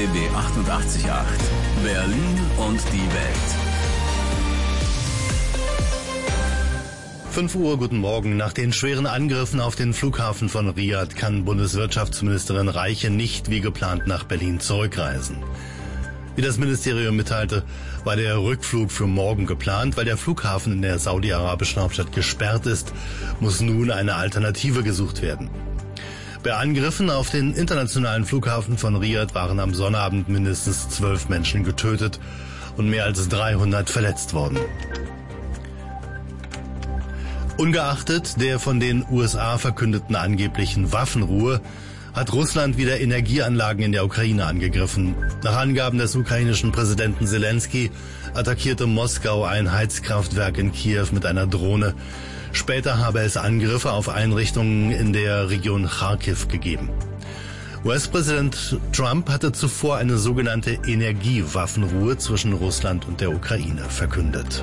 RBB 88.8 Berlin und die Welt. 5 Uhr, guten Morgen. Nach den schweren Angriffen auf den Flughafen von Riad kann Bundeswirtschaftsministerin Reiche nicht wie geplant nach Berlin zurückreisen. Wie das Ministerium mitteilte, war der Rückflug für morgen geplant. Weil der Flughafen in der saudi-arabischen Hauptstadt gesperrt ist, muss nun eine Alternative gesucht werden. Bei Angriffen auf den internationalen Flughafen von Riad waren am Sonnabend mindestens 12 Menschen getötet und mehr als 300 verletzt worden. Ungeachtet der von den USA verkündeten angeblichen Waffenruhe hat Russland wieder Energieanlagen in der Ukraine angegriffen. Nach Angaben des ukrainischen Präsidenten Zelensky attackierte Moskau ein Heizkraftwerk in Kiew mit einer Drohne. Später habe es Angriffe auf Einrichtungen in der Region Charkiw gegeben. US-Präsident Trump hatte zuvor eine sogenannte Energiewaffenruhe zwischen Russland und der Ukraine verkündet.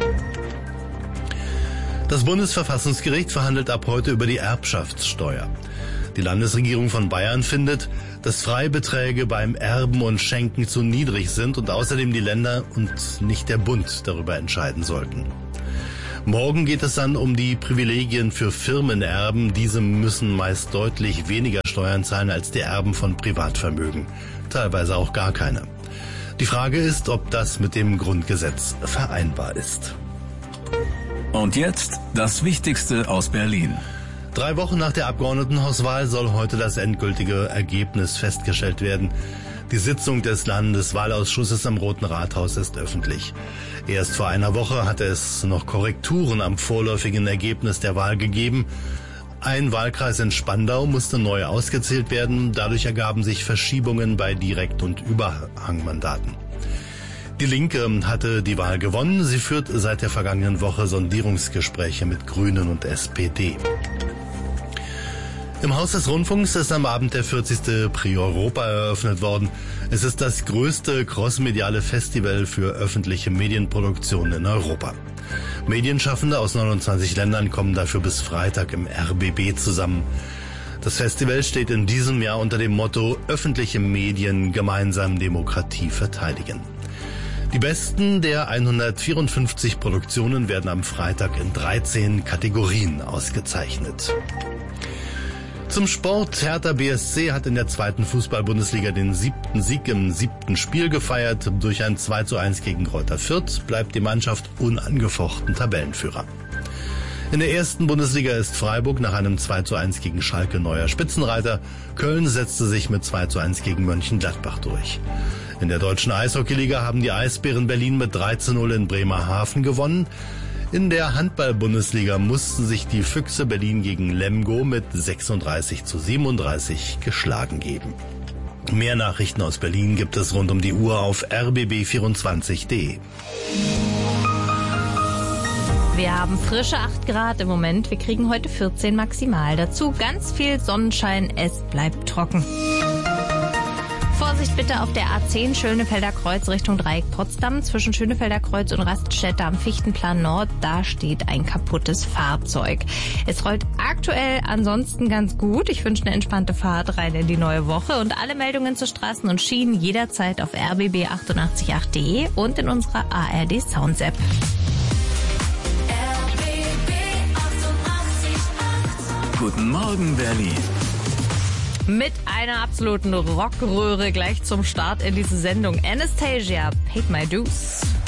Das Bundesverfassungsgericht verhandelt ab heute über die Erbschaftssteuer. Die Landesregierung von Bayern findet, dass Freibeträge beim Erben und Schenken zu niedrig sind und außerdem die Länder und nicht der Bund darüber entscheiden sollten. Morgen geht es dann um die Privilegien für Firmenerben. Diese müssen meist deutlich weniger Steuern zahlen als die Erben von Privatvermögen, teilweise auch gar keine. Die Frage ist, ob das mit dem Grundgesetz vereinbar ist. Und jetzt das Wichtigste aus Berlin. 3 Wochen nach der Abgeordnetenhauswahl soll heute das endgültige Ergebnis festgestellt werden. Die Sitzung des Landeswahlausschusses am Roten Rathaus ist öffentlich. Erst vor einer Woche hatte es noch Korrekturen am vorläufigen Ergebnis der Wahl gegeben. Ein Wahlkreis in Spandau musste neu ausgezählt werden. Dadurch ergaben sich Verschiebungen bei Direkt- und Überhangmandaten. Die Linke hatte die Wahl gewonnen. Sie führt seit der vergangenen Woche Sondierungsgespräche mit Grünen und SPD. Im Haus des Rundfunks ist am Abend der 40. Prix Europa eröffnet worden. Es ist das größte crossmediale Festival für öffentliche Medienproduktionen in Europa. Medienschaffende aus 29 Ländern kommen dafür bis Freitag im RBB zusammen. Das Festival steht in diesem Jahr unter dem Motto Öffentliche Medien gemeinsam Demokratie verteidigen. Die besten der 154 Produktionen werden am Freitag in 13 Kategorien ausgezeichnet. Zum Sport. Hertha BSC hat in der 2. Fußball-Bundesliga den 7. Sieg im 7. Spiel gefeiert. Durch ein 2:1 gegen Greuther Fürth bleibt die Mannschaft unangefochten Tabellenführer. In der 1. Bundesliga ist Freiburg nach einem 2:1 gegen Schalke neuer Spitzenreiter. Köln setzte sich mit 2:1 gegen Mönchengladbach durch. In der deutschen Eishockeyliga haben die Eisbären Berlin mit 3:0 in Bremerhaven gewonnen. In der Handball-Bundesliga mussten sich die Füchse Berlin gegen Lemgo mit 36:37 geschlagen geben. Mehr Nachrichten aus Berlin gibt es rund um die Uhr auf rbb24.de. Wir haben frische 8 Grad im Moment. Wir kriegen heute 14 maximal. Dazu ganz viel Sonnenschein. Es bleibt trocken. Vorsicht bitte auf der A10 Schönefelder Kreuz Richtung Dreieck Potsdam. Zwischen Schönefelder Kreuz und Raststätte am Fichtenplan Nord, da steht ein kaputtes Fahrzeug. Es rollt aktuell ansonsten ganz gut. Ich wünsche eine entspannte Fahrt rein in die neue Woche. Und alle Meldungen zu Straßen und Schienen jederzeit auf rbb888.de und in unserer ARD Sounds App. Guten Morgen, Berlin. Mit einer absoluten Rockröhre gleich zum Start in diese Sendung. Anastasia, Paid My Dues.